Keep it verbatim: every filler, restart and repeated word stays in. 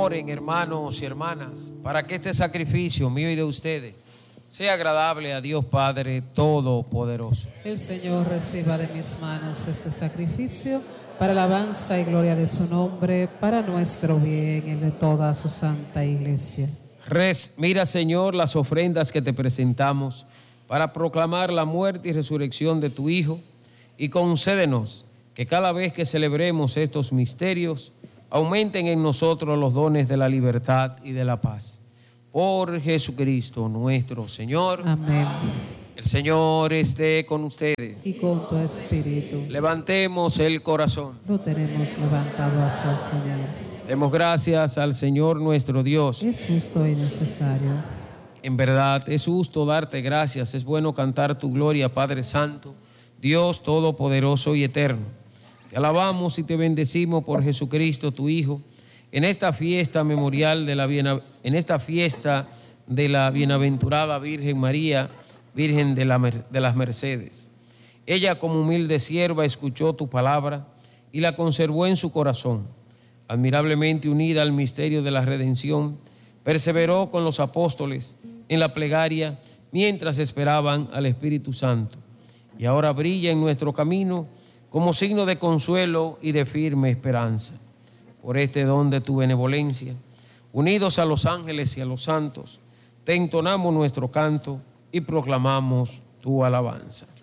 Oren, hermanos y hermanas, para que este sacrificio mío y de ustedes sea agradable a Dios Padre Todopoderoso. El Señor reciba de mis manos este sacrificio para alabanza y gloria de su nombre, para nuestro bien y el de toda su santa iglesia. Res, mira, Señor, las ofrendas que te presentamos para proclamar la muerte y resurrección de tu Hijo, y concédenos que cada vez que celebremos estos misterios aumenten en nosotros los dones de la libertad y de la paz. Por Jesucristo nuestro Señor. Amén. El Señor esté con ustedes. Y con tu espíritu. Levantemos el corazón. Lo tenemos levantado hacia el Señor. Demos gracias al Señor nuestro Dios. Es justo y necesario. En verdad, es justo darte gracias. Es bueno cantar tu gloria, Padre Santo, Dios Todopoderoso y Eterno. Te alabamos y te bendecimos por Jesucristo, tu Hijo, en esta fiesta memorial de la bien, en esta fiesta de la bienaventurada Virgen María, Virgen de, la, de las Mercedes. Ella, como humilde sierva, escuchó tu palabra y la conservó en su corazón. Admirablemente unida al misterio de la redención, perseveró con los apóstoles en la plegaria mientras esperaban al Espíritu Santo. Y ahora brilla en nuestro camino como signo de consuelo y de firme esperanza. Por este don de tu benevolencia, unidos a los ángeles y a los santos, te entonamos nuestro canto y proclamamos tu alabanza.